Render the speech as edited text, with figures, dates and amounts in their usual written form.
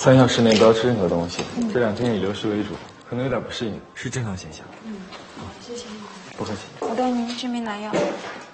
3小时内不要吃任何东西，这2天以流食为主，可能有点不适应，是正常现象。 谢谢你。 不客气。 我带您去买拿药。